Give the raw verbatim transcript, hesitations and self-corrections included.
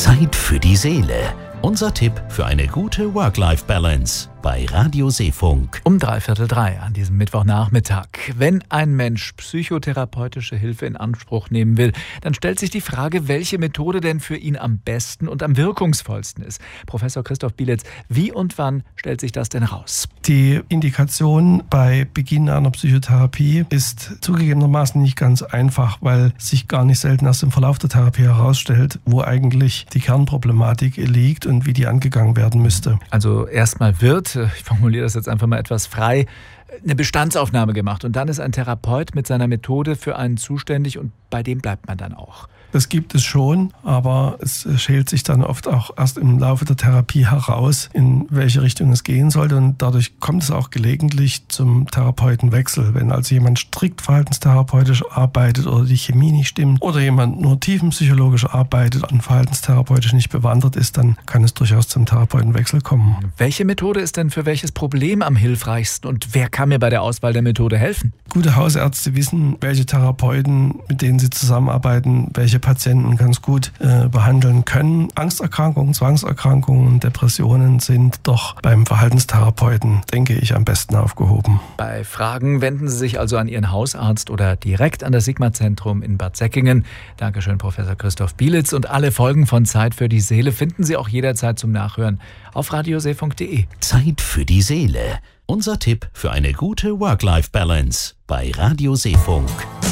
Zeit für die Seele. Unser Tipp für eine gute Work-Life-Balance bei Radio Seefunk. Um dreiviertel drei an diesem Mittwochnachmittag. Wenn ein Mensch psychotherapeutische Hilfe in Anspruch nehmen will, dann stellt sich die Frage, welche Methode denn für ihn am besten und am wirkungsvollsten ist. Professor Christoph Bielitz, wie und wann stellt sich das denn raus? Die Indikation bei Beginn einer Psychotherapie ist zugegebenermaßen nicht ganz einfach, weil sich gar nicht selten erst im Verlauf der Therapie herausstellt, wo eigentlich die Kernproblematik liegt und wie die angegangen werden müsste. Also erstmal wird, ich formuliere das jetzt einfach mal etwas frei, eine Bestandsaufnahme gemacht und dann ist ein Therapeut mit seiner Methode für einen zuständig und bei dem bleibt man dann auch. Das gibt es schon, aber es schält sich dann oft auch erst im Laufe der Therapie heraus, in welche Richtung es gehen sollte. Und dadurch kommt es auch gelegentlich zum Therapeutenwechsel. Wenn also jemand strikt verhaltenstherapeutisch arbeitet oder die Chemie nicht stimmt oder jemand nur tiefenpsychologisch arbeitet und verhaltenstherapeutisch nicht bewandert ist, dann kann es durchaus zum Therapeutenwechsel kommen. Welche Methode ist denn für welches Problem am hilfreichsten und wer kann mir bei der Auswahl der Methode helfen? Gute Hausärzte wissen, welche Therapeuten, mit denen sie zusammenarbeiten, welche Patienten ganz gut äh, behandeln können. Angsterkrankungen, Zwangserkrankungen, Depressionen sind doch beim Verhaltenstherapeuten, denke ich, am besten aufgehoben. Bei Fragen wenden Sie sich also an Ihren Hausarzt oder direkt an das Sigma-Zentrum in Bad Säckingen. Dankeschön, Professor Christoph Bielitz. Und alle Folgen von Zeit für die Seele finden Sie auch jederzeit zum Nachhören auf radioseefunk punkt de. Zeit für die Seele. Unser Tipp für eine gute Work-Life-Balance bei Radio Seefunk.